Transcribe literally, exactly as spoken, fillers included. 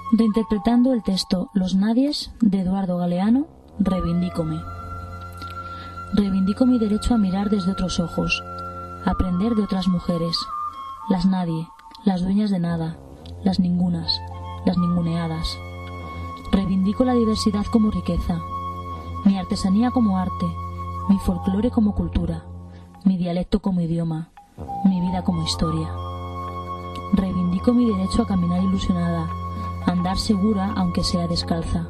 Reinterpretando el texto Los Nadies de Eduardo Galeano, reivindícome. Reivindico mi derecho a mirar desde otros ojos, a aprender de otras mujeres, las nadie, las dueñas de nada, las ningunas, las ninguneadas. Reivindico la diversidad como riqueza, mi artesanía como arte, mi folclore como cultura, mi dialecto como idioma, mi vida como historia. Reivindico mi derecho a caminar ilusionada, a andar segura aunque sea descalza.